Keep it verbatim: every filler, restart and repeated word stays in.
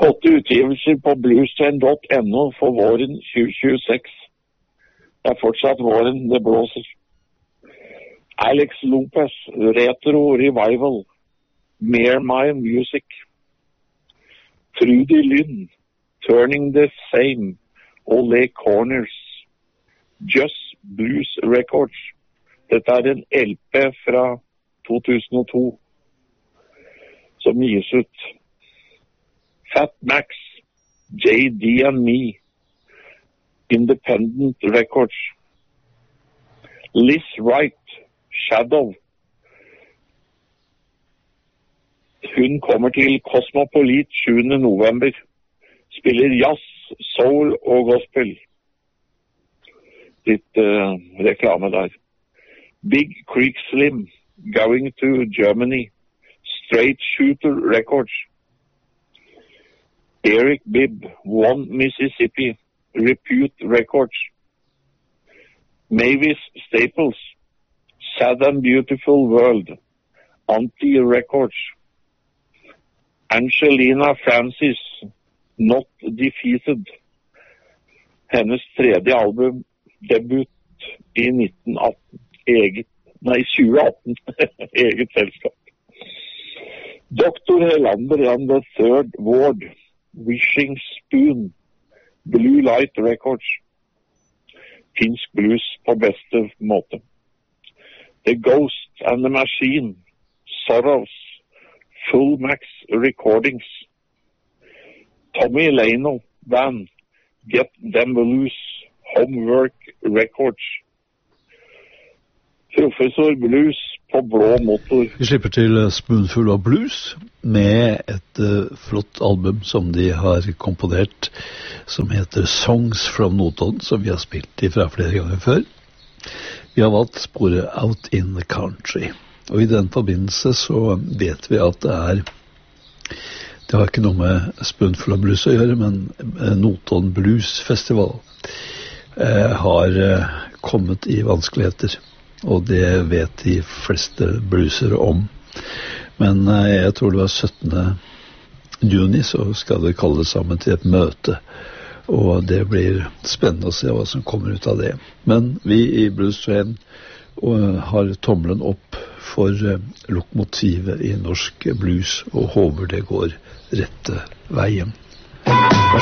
Flotte utgivelser på bluestrain punktum no for våren tjue tjueseks. Det er fortsatt våren, det blåser. Alex Lopez, Retro Revival, Mere My Music. Trudy Lynn, Turning the Same, Ole Corners. Just Blues Records. Dette er en L P fra to tusen og to som gis ut. Fat Max, J D and Me, Independent Records. Liz Wright, Shadow. Hun kommer til Cosmopolit sjuende november. Spiller jazz, soul og gospel. Litt uh, reklame der. Big Creek Slim, Going to Germany. Straight Shooter Records. Eric Bibb, One Mississippi, Repute Records. Mavis Staples, Sad and Beautiful World, Anti Records. Angelina Francis, Not Defeated. Hennes tredje album, debut i nitten atten. Eget, nei, tjue atten. Eget selskap. Doktor Helander and the Third Ward, Wishing Spoon, Blue Light Records. Finsk blues på beste måte. The Ghost and the Machine, Sorrows, Full Max Recordings. Tommy Leno Band, Get Them Blues, Homework Records. Professor Blues på blå motor. Vi slipper til Spoonful of Blues med et uh, flott album som de har komponert, som heter Songs from Notodden, som vi har spilt ifra flere ganger før. Vi har valgt sporet Out in the Country, og i den forbindelse så vet vi at det er, det har ikke noe med Spoonful of Blues å gjøre, men Notodden Blues Festival uh, har uh, kommet i vanskeligheter. Og det vet de fleste bluesere om. Men jeg tror det var syttende juni, så skal det kalles sammen til et møte. Og det blir spennende å se hva som kommer ut av det. Men vi i Blues Train har tommelen opp for lokomotivet i norsk blues, og håper det går rette veien.